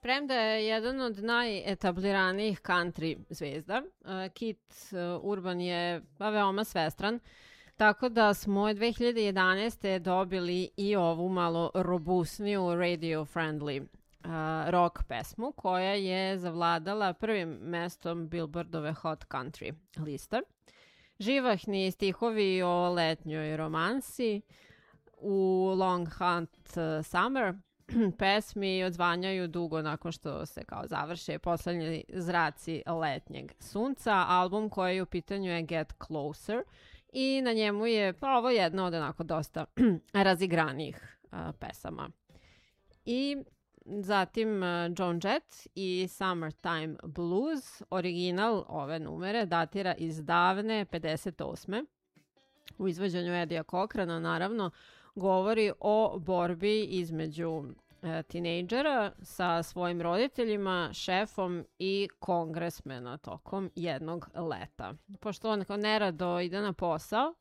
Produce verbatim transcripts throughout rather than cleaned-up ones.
Premda je jedan od najetabliranijih country zvezda, Kit Urban je pa, veoma svestran, tako da smo dve hiljade jedanaeste. dobili i ovu malo robusniju radio-friendly uh, rock pesmu koja je zavladala prvim mestom Billboardove Hot Country liste. Živahni stihovi o letnjoj romansi u Long Hot Summer pesmi odzvanjaju dugo nakon što se kao završe poslednji zraci letnjeg sunca. Album koji je u pitanju je Get Closer i na njemu je pa ovo jedna od onako dosta razigranijih uh, pesama. I zatim uh, Joan Jett i Summertime Blues. Original ove numere datira iz davne pedeset osme. U izvođenju Eddija Cochrana naravno govori o borbi između e, tinejdžera sa svojim roditeljima, šefom i kongresmena tokom jednog leta. Pošto on kao nerado ide na posao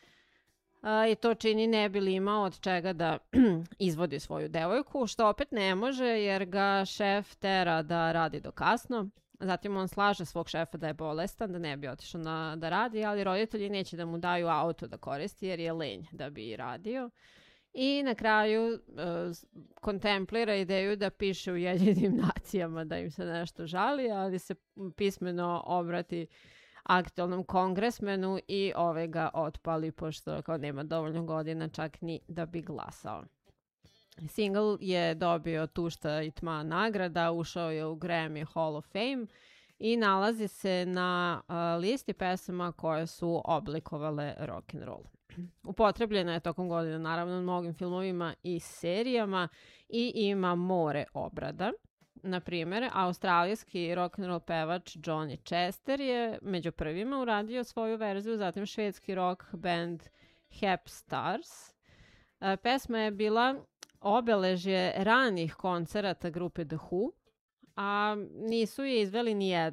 a, i to čini ne bi li imao od čega da izvodi svoju devojku, što opet ne može jer ga šef tera da radi do kasno. Zatim on slaže svog šefa da je bolestan, da ne bi otišao na, da radi, ali roditelji neće da mu daju auto da koristi jer je lenj da bi radio. I na kraju uh, kontemplira ideju da piše u Ujedinjenim nacijama da im se nešto žali, ali se pismeno obrati aktualnom kongresmenu i ove ga otpali pošto kao nema dovoljno godina čak ni da bi glasao. Single je dobio tušta i tma nagrada, ušao je u Grammy Hall of Fame i nalazi se na uh, listi pesama koje su oblikovale rock'n'roll. Upotrebljena je tokom godina naravno u mnogim filmovima i serijama i ima more obrada. Na primjer, australijski rock'n'roll pevač Johnny Chester je među prvima uradio svoju verziju, zatim švedski rock band Hep Stars. Uh, pesma je bila obeležje ranih koncerata grupe The Who, a nisu je izveli ni jedno